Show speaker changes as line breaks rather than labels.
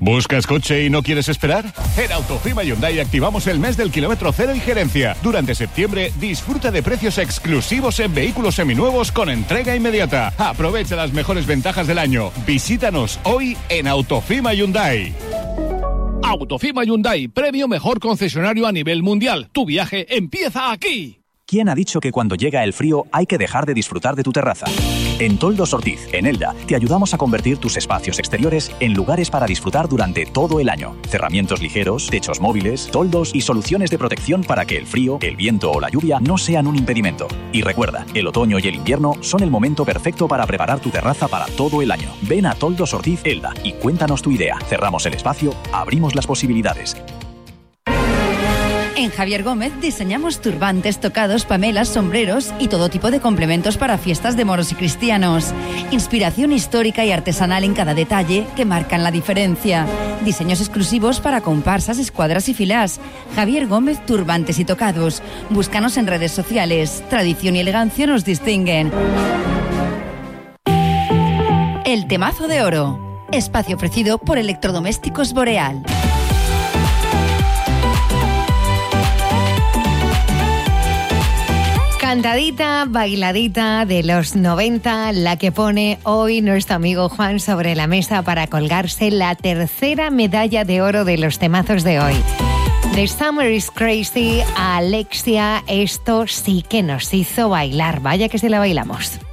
¿Buscas coche y no quieres esperar? En Autofima Hyundai activamos el mes del kilómetro cero y gerencia. Durante septiembre, disfruta de precios exclusivos en vehículos seminuevos con entrega inmediata. Aprovecha las mejores ventajas del año. Visítanos hoy en Autofima Hyundai.
Autofima Hyundai, premio mejor concesionario a nivel mundial. Tu viaje empieza aquí.
¿Quién ha dicho que cuando llega el frío hay que dejar de disfrutar de tu terraza? En Toldos Ortiz, en Elda, te ayudamos a convertir tus espacios exteriores en lugares para disfrutar durante todo el año. Cerramientos ligeros, techos móviles, toldos y soluciones de protección para que el frío, el viento o la lluvia no sean un impedimento. Y recuerda, el otoño y el invierno son el momento perfecto para preparar tu terraza para todo el año. Ven a Toldos Ortiz, Elda y cuéntanos tu idea. Cerramos el espacio, abrimos las posibilidades.
En Javier Gómez diseñamos turbantes, tocados, pamelas, sombreros y todo tipo de complementos para fiestas de moros y cristianos. Inspiración histórica y artesanal en cada detalle que marcan la diferencia. Diseños exclusivos para comparsas, escuadras y filas. Javier Gómez, turbantes y tocados. Búscanos en redes sociales. Tradición y elegancia nos distinguen. El temazo de oro. Espacio ofrecido por Electrodomésticos Boreal.
Cantadita, bailadita de los 90, la que pone hoy nuestro amigo Juan sobre la mesa para colgarse la tercera medalla de oro de los temazos de hoy. The Summer is Crazy, Alexia, esto sí que nos hizo bailar, vaya que se la bailamos.